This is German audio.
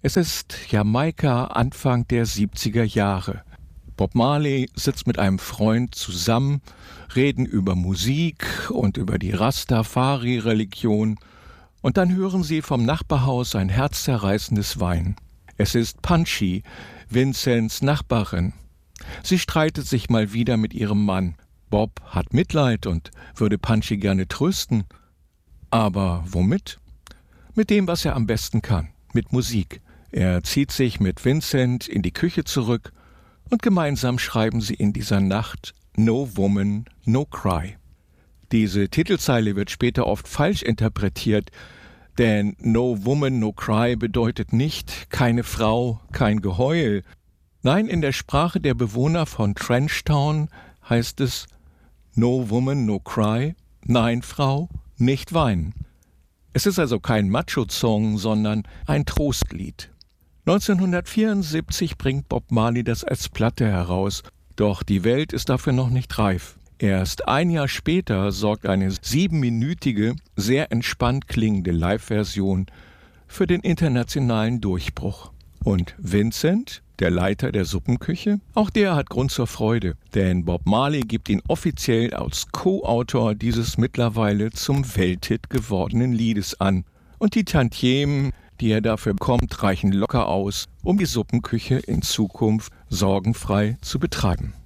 Es ist Jamaika Anfang der 70er Jahre. Bob Marley sitzt mit einem Freund zusammen, reden über Musik und über die Rastafari-Religion und dann hören sie vom Nachbarhaus ein herzzerreißendes Weinen. Es ist Punchy, Vincents Nachbarin. Sie streitet sich mal wieder mit ihrem Mann. Bob hat Mitleid und würde Punchy gerne trösten. Aber womit? Mit dem, was er am besten kann, mit Musik. Er zieht sich mit Vincent in die Küche zurück und gemeinsam schreiben sie in dieser Nacht No Woman, No Cry. Diese Titelzeile wird später oft falsch interpretiert, denn No Woman, No Cry bedeutet nicht keine Frau, kein Geheul. Nein, in der Sprache der Bewohner von Trenchtown heißt es No Woman, No Cry, nein Frau, nicht weinen. Es ist also kein Macho-Song, sondern ein Trostlied. 1974 bringt Bob Marley das als Platte heraus, doch die Welt ist dafür noch nicht reif. Erst ein Jahr später sorgt eine 7-minütige, sehr entspannt klingende Live-Version für den internationalen Durchbruch. Und Vincent, der Leiter der Suppenküche, auch der hat Grund zur Freude, denn Bob Marley gibt ihn offiziell als Co-Autor dieses mittlerweile zum Welthit gewordenen Liedes an. Und die Tantiemen, die er dafür bekommt, reichen locker aus, um die Suppenküche in Zukunft sorgenfrei zu betreiben.